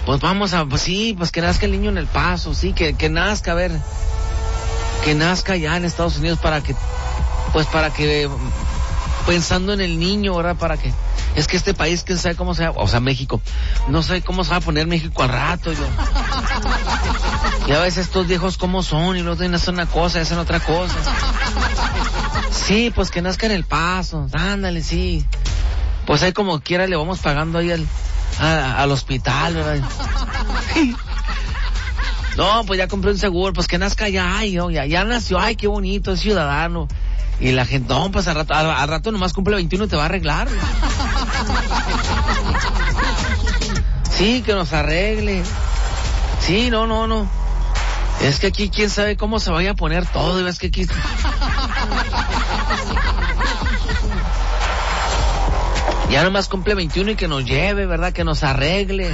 Pues vamos a, pues sí, pues que nazca el niño en El Paso, sí, que nazca, a ver, que nazca ya en Estados Unidos para que, pensando en el niño, ¿verdad? Para que, es que este país, quién sabe cómo se va, o sea, México, no sé cómo se va a poner México al rato, yo. Y a veces estos viejos cómo son, y luego hacen una cosa, y hacen otra cosa. Sí, pues que nazca en El Paso, ándale, sí. Pues ahí como quiera le vamos pagando ahí al hospital, ¿verdad? No, pues ya compré un seguro, pues que nazca ya, ay, ya nació, ay, qué bonito, es ciudadano. Y la gente, no, pues al rato nomás cumple 21 y te va a arreglar. Sí, que nos arregle. Sí, no. Es que aquí quién sabe cómo se vaya a poner todo, y ves que aquí... Ya nomás cumple 21 y que nos lleve, ¿verdad? Que nos arregle.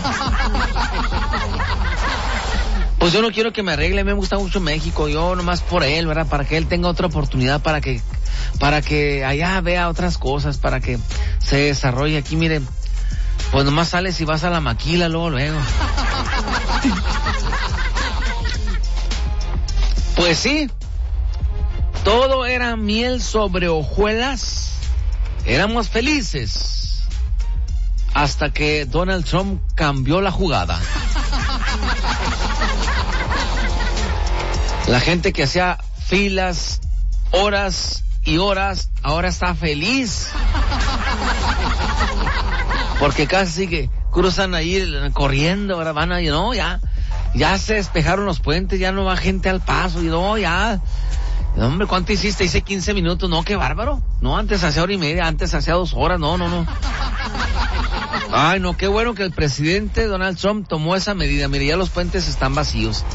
Pues yo no quiero que me arregle, me gusta mucho México, yo nomás por él, ¿verdad? Para que él tenga otra oportunidad, para que allá vea otras cosas, para que se desarrolle aquí, miren. Pues nomás sales y vas a la maquila luego. Pues sí, todo era miel sobre hojuelas. Éramos felices hasta que Donald Trump cambió la jugada. La gente que hacía filas, horas y horas, ahora está feliz. Porque casi que cruzan ahí corriendo, ¿verdad? Van ahí, no, ya se despejaron los puentes, ya no va gente al paso, y no, ya... No, hombre, ¿cuánto hiciste? Hice 15 minutos. No, qué bárbaro. No, antes hacía hora y media, antes hacía 2 horas. No. Ay, no, qué bueno que el presidente Donald Trump tomó esa medida. Mire, ya los puentes están vacíos.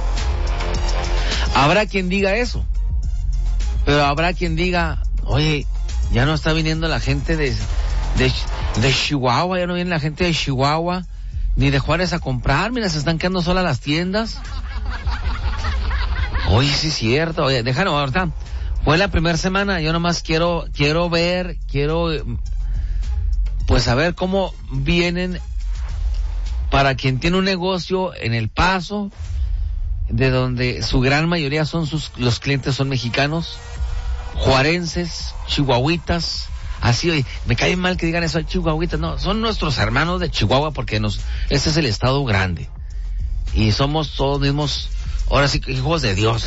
Habrá quien diga eso. Pero habrá quien diga, oye, ya no está viniendo la gente de Chihuahua, ya no viene la gente de Chihuahua, ni de Juárez a comprar. Mira, se están quedando solas las tiendas. Oye, sí es cierto. Oye, déjalo, ahorita. Fue la primera semana, yo nomás quiero pues saber cómo vienen para quien tiene un negocio en El Paso, de donde su gran mayoría los clientes son mexicanos, juarenses, chihuahuitas, así, oye, me cae mal que digan eso, chihuahuitas, no, son nuestros hermanos de Chihuahua porque este es el estado grande, y somos todos mismos, ahora sí que hijos de Dios.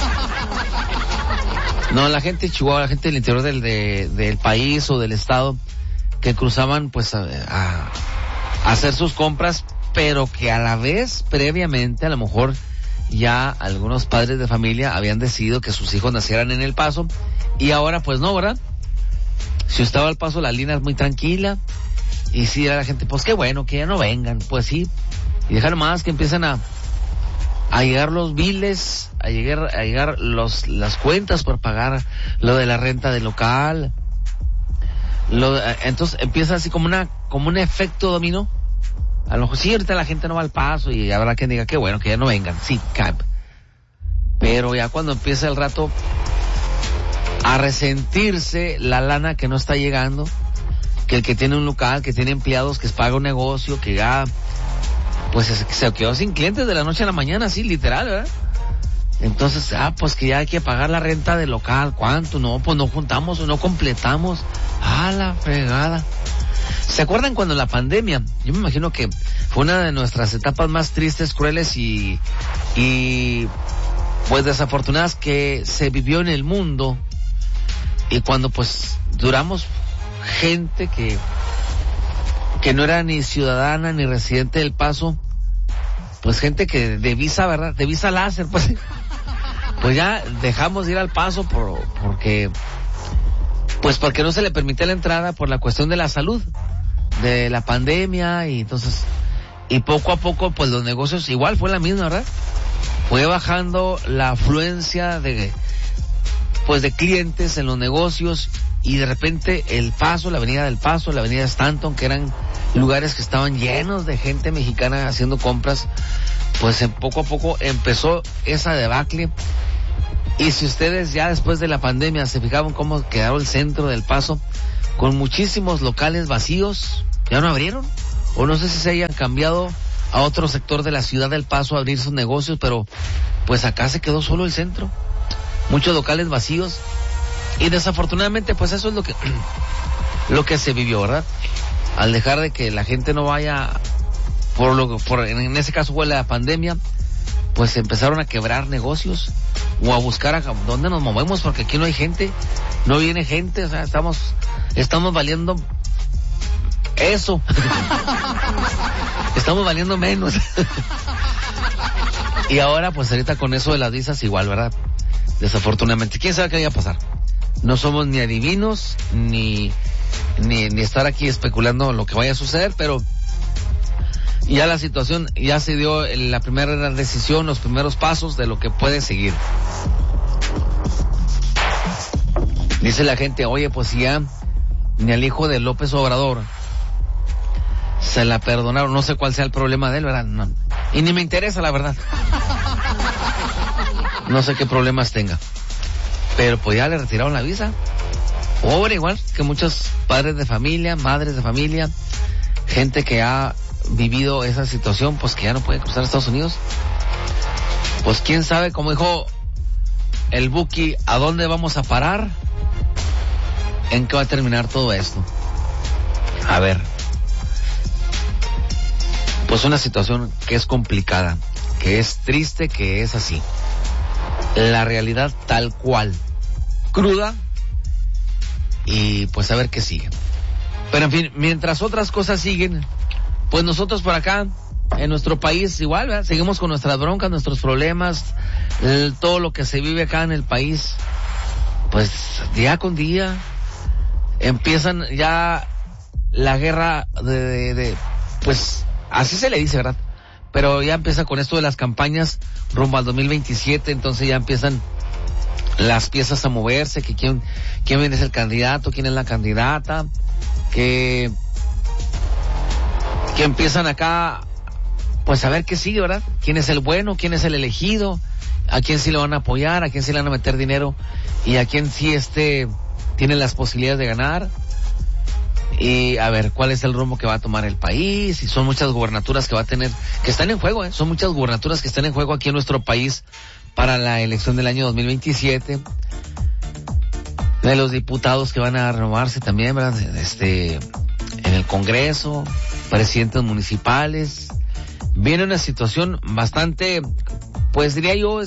No, la gente de Chihuahua, la gente del interior del país o del estado, que cruzaban pues a hacer sus compras, pero que a la vez, previamente, a lo mejor ya algunos padres de familia habían decidido que sus hijos nacieran en El Paso, y ahora pues no, ¿verdad? Si usted va al Paso, la línea es muy tranquila, y si a la gente, pues qué bueno, que ya no vengan, pues sí, y dejar más que empiezan a llegar los biles, a llegar las cuentas por pagar lo de la renta del local. Entonces empieza así como un efecto dominó. A lo mejor sí, ahorita la gente no va al Paso y habrá quien diga que bueno, que ya no vengan, sí, pero ya cuando empieza el rato a resentirse la lana que no está llegando, que el que tiene un local, que tiene empleados, que paga un negocio, que ya pues se quedó sin clientes de la noche a la mañana, así, literal, ¿verdad? Entonces, pues que ya hay que pagar la renta del local. ¿Cuánto? No, pues no juntamos o no completamos. La fregada. ¿Se acuerdan cuando la pandemia? Yo me imagino que fue una de nuestras etapas más tristes, crueles y pues desafortunadas que se vivió en el mundo. Y cuando pues duramos gente que no era ni ciudadana ni residente del Paso, pues gente que de visa, ¿verdad? De visa láser, pues ya dejamos de ir al Paso porque no se le permite la entrada por la cuestión de la salud, de la pandemia, y entonces, y poco a poco, pues los negocios, igual fue la misma, ¿verdad? Fue bajando la afluencia de clientes en los negocios, y de repente El Paso, la avenida del Paso, la avenida Stanton, que eran lugares que estaban llenos de gente mexicana haciendo compras, pues poco a poco empezó esa debacle. Y si ustedes ya después de la pandemia se fijaban cómo quedó el centro del Paso, con muchísimos locales vacíos, ya no abrieron, o no sé si se hayan cambiado a otro sector de la ciudad del Paso a abrir sus negocios, pero pues acá se quedó solo el centro. Muchos locales vacíos. Y desafortunadamente, pues eso es lo que se vivió, ¿verdad? Al dejar de que la gente no vaya, en ese caso fue la pandemia, pues empezaron a quebrar negocios o a buscar a dónde nos movemos, porque aquí no hay gente, no viene gente, o sea, estamos valiendo eso. Estamos valiendo menos. Y ahora, pues ahorita con eso de las visas igual, ¿verdad? Desafortunadamente. ¿Quién sabe qué vaya a pasar? No somos ni adivinos, ni estar aquí especulando lo que vaya a suceder, pero ya la situación, ya se dio la primera decisión, los primeros pasos de lo que puede seguir. Dice la gente, oye, pues ya ni al hijo de López Obrador se la perdonaron, no sé cuál sea el problema de él, ¿verdad? No. Y ni me interesa, la verdad. No sé qué problemas tenga. Pero pues ya le retiraron la visa. Pobre, igual que muchos padres de familia, madres de familia, gente que ha vivido esa situación, pues que ya no puede cruzar a Estados Unidos. Pues quién sabe, como dijo el Buki, ¿a dónde vamos a parar? ¿En qué va a terminar todo esto? A ver, pues una situación que es complicada, que es triste, que es así. La realidad tal cual, cruda, y pues a ver qué sigue. Pero en fin, mientras otras cosas siguen, pues nosotros por acá, en nuestro país igual, ¿verdad? Seguimos con nuestras broncas, nuestros problemas, todo lo que se vive acá en el país, pues día con día, empiezan ya la guerra pues así se le dice, ¿verdad? Pero ya empieza con esto de las campañas rumbo al 2027, entonces ya empiezan las piezas a moverse, que quién es el candidato, quién es la candidata, que empiezan acá, pues a ver qué sigue, ¿verdad? ¿Quién es el bueno, quién es el elegido, a quién sí le van a apoyar, a quién sí le van a meter dinero y a quién sí tiene las posibilidades de ganar? Y a ver cuál es el rumbo que va a tomar el país, y son muchas gubernaturas que va a tener, que están en juego, son muchas gubernaturas que están en juego aquí en nuestro país para la elección del año 2027, de los diputados que van a renovarse también, ¿verdad? En el Congreso, presidentes municipales. Viene una situación bastante, pues diría yo,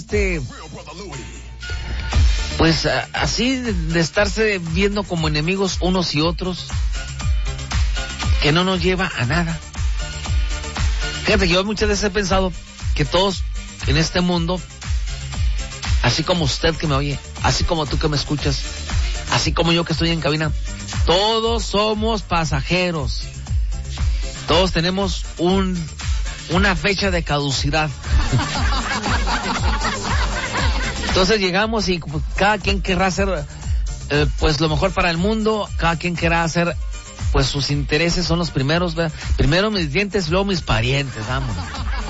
pues así de estarse viendo como enemigos unos y otros, que no nos lleva a nada. Fíjate que yo muchas veces he pensado que todos en este mundo, así como usted que me oye, así como tú que me escuchas, así como yo que estoy en cabina, todos somos pasajeros. Todos tenemos una fecha de caducidad. Entonces llegamos y cada quien querrá hacer pues lo mejor para el mundo, cada quien querrá hacer, pues sus intereses son los primeros, ¿verdad? Primero mis dientes, luego mis parientes, vámonos.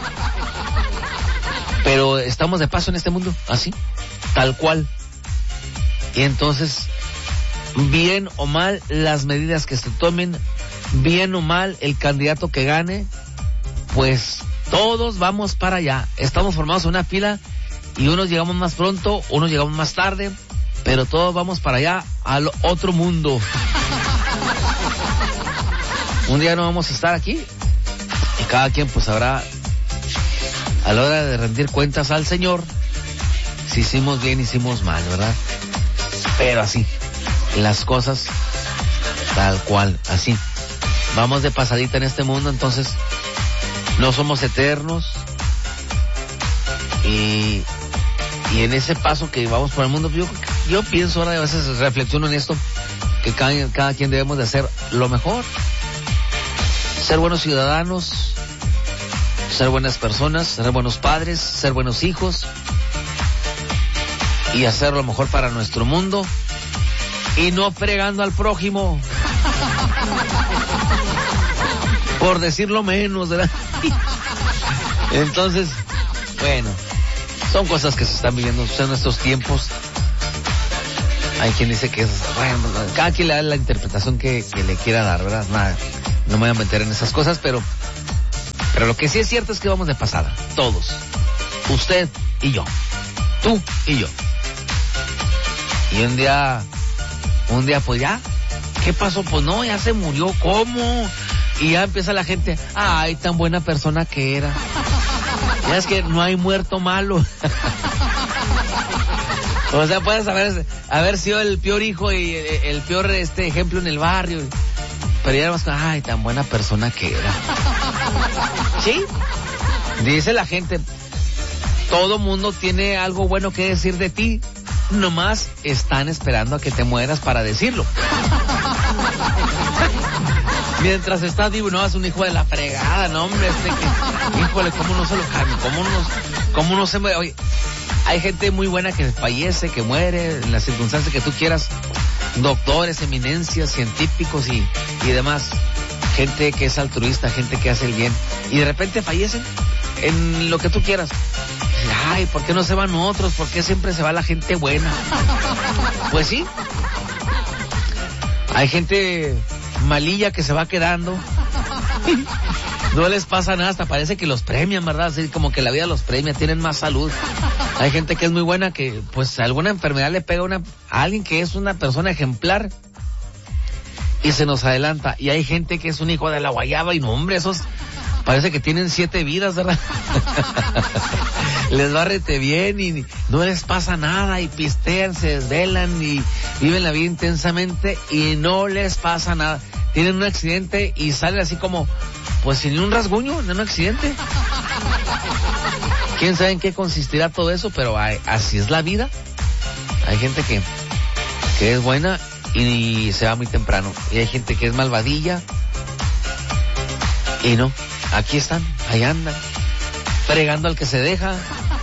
Pero estamos de paso en este mundo, así, tal cual. Y entonces, bien o mal las medidas que se tomen, bien o mal el candidato que gane, pues todos vamos para allá. Estamos formados en una fila y unos llegamos más pronto, unos llegamos más tarde, pero todos vamos para allá, al otro mundo. Un día no vamos a estar aquí y cada quien pues sabrá a la hora de rendir cuentas al Señor si hicimos bien, hicimos mal, ¿verdad? Pero así, las cosas tal cual, así. Vamos de pasadita en este mundo, entonces no somos eternos y en ese paso que vamos por el mundo, yo pienso ahora, a veces reflexiono en esto, que cada quien debemos de hacer lo mejor. Ser buenos ciudadanos, ser buenas personas, ser buenos padres, ser buenos hijos y hacer lo mejor para nuestro mundo y no fregando al prójimo, por decirlo menos, ¿verdad? Entonces, bueno, son cosas que se están viviendo en estos tiempos. Hay quien dice que es, bueno, cada quien le da la interpretación que le quiera dar, ¿verdad? Nada, no me voy a meter en esas cosas, pero Pero lo que sí es cierto es que vamos de pasada, todos. Usted y yo. Tú y yo. Y un día pues ya, ¿qué pasó? Pues no, ya se murió, ¿cómo? Y ya empieza la gente, ay, tan buena persona que era. Ya es que no hay muerto malo. O sea, puedes haber sido el peor hijo y el peor ejemplo en el barrio. Pero ya más, ay, tan buena persona que era. ¿Sí? Dice la gente, todo mundo tiene algo bueno que decir de ti. Nomás están esperando a que te mueras para decirlo. Mientras estás vivo, no, es un hijo de la fregada, no, hombre, híjole, cómo no se lo cambia, cómo no se muere. Oye, hay gente muy buena que fallece, que muere, en las circunstancias que tú quieras, doctores, eminencias, científicos y demás, gente que es altruista, gente que hace el bien, y de repente fallecen en lo que tú quieras. Ay, ¿por qué no se van otros? ¿Por qué siempre se va la gente buena? Pues sí. Hay gente malilla que se va quedando. No les pasa nada, hasta parece que los premian, ¿verdad? Así como que la vida los premia, tienen más salud. Hay gente que es muy buena, que pues alguna enfermedad le pega a alguien que es una persona ejemplar y se nos adelanta. Y hay gente que es un hijo de la guayaba y no, hombre, esos parece que tienen 7 vidas, ¿verdad? Les va rete bien y no les pasa nada y pistean, se desvelan y viven la vida intensamente y no les pasa nada. Tienen un accidente y salen así como, pues sin un rasguño, en un accidente. ¿Quién sabe en qué consistirá todo eso? Pero así es la vida. Hay gente que es buena y se va muy temprano. Y hay gente que es malvadilla y no. Aquí están, ahí andan, fregando al que se deja.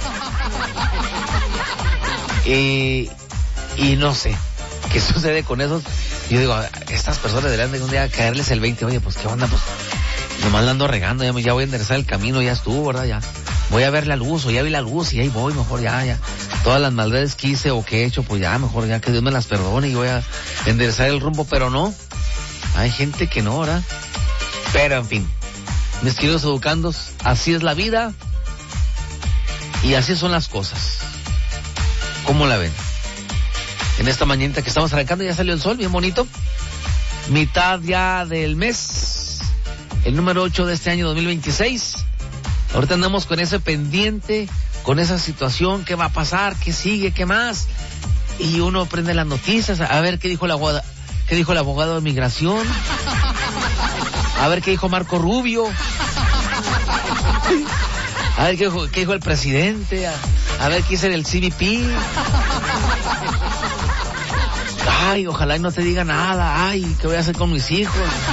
Y no sé qué sucede con esos. Yo digo, estas personas deberían de un día caerles el 20. Oye, pues qué onda, pues nomás la ando regando, ya voy a enderezar el camino, ya estuvo, ¿verdad? Ya voy a ver la luz, o ya vi la luz y ahí voy, mejor ya. Todas las maldades que hice o que he hecho, pues ya, mejor ya que Dios me las perdone y voy a enderezar el rumbo, pero no. Hay gente que no, ¿verdad? Pero en fin. Mis queridos educandos, así es la vida y así son las cosas. ¿Cómo la ven? En esta mañanita que estamos arrancando ya salió el sol, bien bonito. Mitad ya del mes, el número 8 de este año 2026. Ahorita andamos con ese pendiente, con esa situación, ¿qué va a pasar? ¿Qué sigue? ¿Qué más? Y uno prende las noticias, a ver qué dijo el abogado de migración. A ver qué dijo Marco Rubio. A ver qué dijo el presidente. A ver qué dice el CBP. Ay, ojalá y no te diga nada. Ay, ¿qué voy a hacer con mis hijos?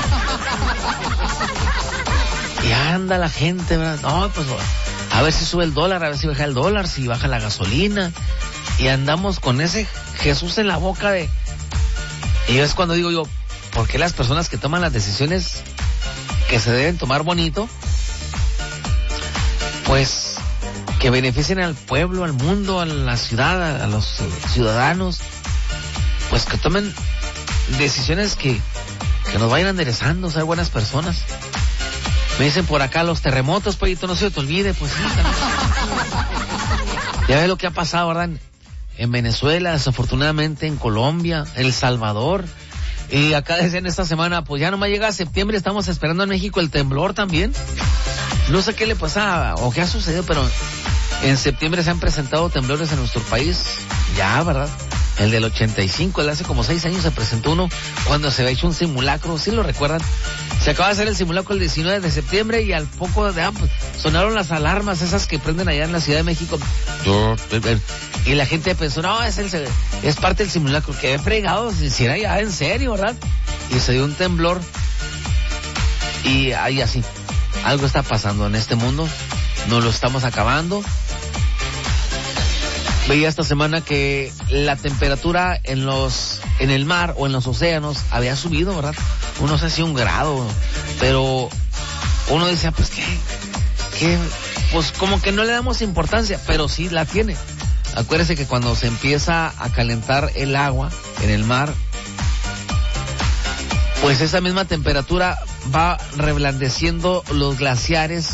Y anda la gente, ¿verdad? No, pues a ver si sube el dólar, a ver si baja el dólar, si baja la gasolina. Y andamos con ese Jesús en la boca de... Y es cuando digo yo, ¿por qué las personas que toman las decisiones que se deben tomar bonito, pues que beneficien al pueblo, al mundo, a la ciudad, a los ciudadanos, pues que tomen decisiones que nos vayan enderezando, ser buenas personas? Me dicen por acá los terremotos, Payito, no se te olvide, pues sí. Ya ves lo que ha pasado, ¿verdad? En Venezuela, desafortunadamente, en Colombia, El Salvador. Y acá decían esta semana, pues ya nomás llega septiembre, estamos esperando en México el temblor también. No sé qué le pasa o qué ha sucedido, pero en septiembre se han presentado temblores en nuestro país. Ya, ¿verdad? El del 85, el hace como 6 años se presentó uno cuando se había hecho un simulacro, ¿sí lo recuerdan? Se acaba de hacer el simulacro el 19 de septiembre y al poco de pues, sonaron las alarmas esas que prenden allá en la Ciudad de México. Y la gente pensó, no, es parte del simulacro. Que fregado, si era ya en serio, ¿verdad? Y se dio un temblor y ahí así. Algo está pasando en este mundo, nos lo estamos acabando. Veía esta semana que la temperatura en el mar o en los océanos había subido, ¿verdad? No sé si 1 grado, pero uno decía, pues pues como que no le damos importancia, pero sí la tiene. Acuérdese que cuando se empieza a calentar el agua en el mar, pues esa misma temperatura va reblandeciendo los glaciares